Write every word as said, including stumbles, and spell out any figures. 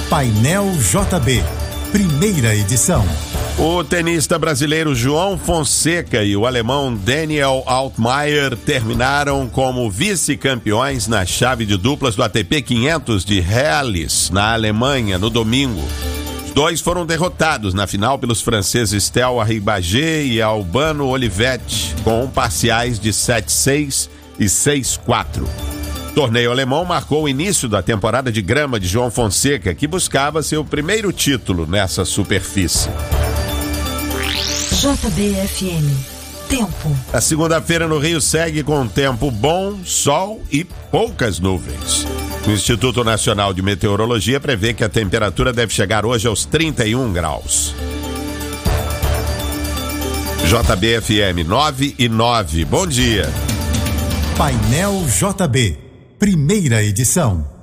Painel J B, primeira edição. O tenista brasileiro João Fonseca e o alemão Daniel Altmaier terminaram como vice-campeões na chave de duplas do A T P quinhentos de Reales, na Alemanha, no domingo. Os dois foram derrotados na final pelos franceses Stel Arribagé e Albano Olivetti, com parciais de sete a seis e seis a quatro. O torneio alemão marcou o início da temporada de grama de João Fonseca, que buscava seu primeiro título nessa superfície. J B F M. Tempo. A segunda-feira no Rio segue com tempo bom, sol e poucas nuvens. O Instituto Nacional de Meteorologia prevê que a temperatura deve chegar hoje aos trinta e um graus. J B F M nove e nove. Bom dia. Painel J B, primeira edição.